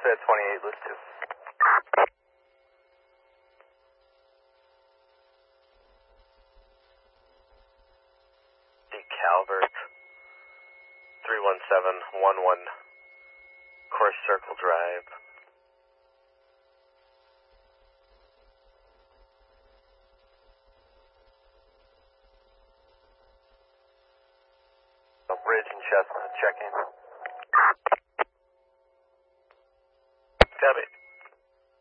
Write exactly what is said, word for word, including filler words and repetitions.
at twenty-eight, list two. Calvert, three one seven one one, Course Circle Drive. Bridge and Chestnut, check in.